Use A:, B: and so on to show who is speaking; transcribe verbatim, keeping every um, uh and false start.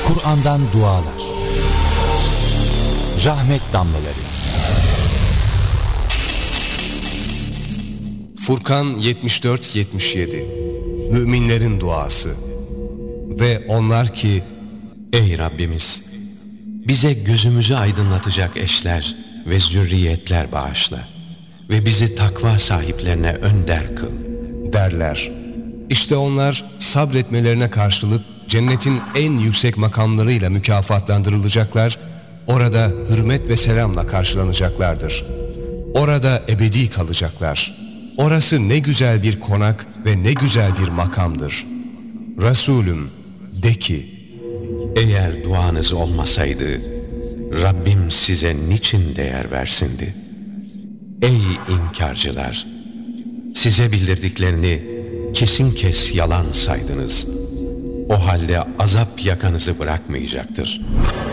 A: Kur'an'dan dualar. Rahmet damlaları.
B: Furkan yetmiş dört yetmiş yedi. Müminlerin duası. Ve onlar ki,
C: ey Rabbimiz, bize gözümüzü aydınlatacak eşler ve zürriyetler bağışla ve bizi takva sahiplerine önder kıl
B: derler. İşte onlar sabretmelerine karşılık cennetin en yüksek makamlarıyla mükafatlandırılacaklar, orada hürmet ve selamla karşılanacaklardır. Orada ebedi kalacaklar. Orası ne güzel bir konak ve ne güzel bir makamdır. Resulüm, de ki,
C: eğer duanız olmasaydı, Rabbim size niçin değer versindi? Ey inkarcılar! Size bildirdiklerini kesin kes yalan saydınız. O halde azap yakanızı bırakmayacaktır.